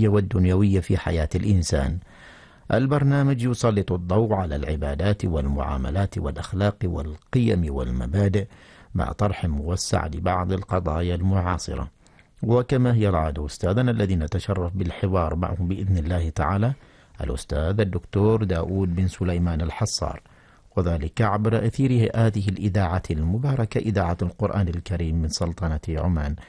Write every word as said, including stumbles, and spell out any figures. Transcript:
الدينية والدنيوية في حياة الإنسان. البرنامج يسلط الضوء على العبادات والمعاملات والأخلاق والقيم والمبادئ مع طرح موسع لبعض القضايا المعاصرة. وكما هي العادة أستاذنا الذي نتشرف بالحوار معه بإذن الله تعالى الأستاذ الدكتور داود بن سليمان الحصار، وذلك عبر أثير هذه الإذاعة المباركة إذاعة القرآن الكريم من سلطنة عمان.